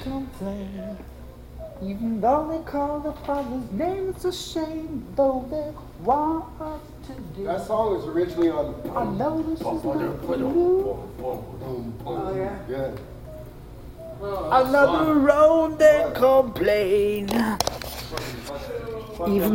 complain. Even though they call the Father's name, it's a shame. Though they want us to do. That song was originally on. I know this is not for you. Oh yeah. Yeah. Another road they complain. Even